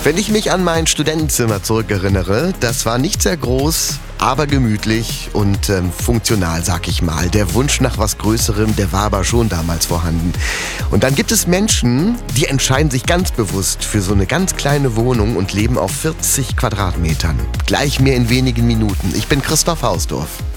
Wenn ich mich an mein Studentenzimmer zurückerinnere, das war nicht sehr groß, aber gemütlich und funktional, sag ich mal. Der Wunsch nach was Größerem, der war aber schon damals vorhanden. Und dann gibt es Menschen, die entscheiden sich ganz bewusst für so eine ganz kleine Wohnung und leben auf 40 Quadratmetern. Gleich mehr in wenigen Minuten. Ich bin Christoph Hausdorf.